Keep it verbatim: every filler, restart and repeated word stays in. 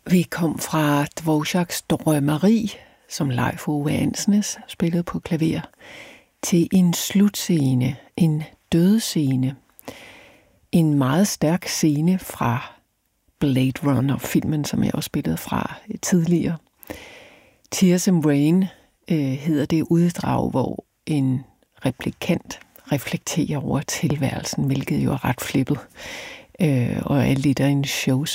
Vi kom fra Dvořáks Drømmeri, som Leif Ove Andsnes spillede på klaver, til en slutscene, en dødscene. En meget stærk scene fra Blade Runner-filmen, som jeg også spillede fra tidligere. Tears in Rain øh, hedder det uddrag, hvor en replikant reflekterer over tilværelsen, hvilket jo er ret flippet, øh, og er lidt af en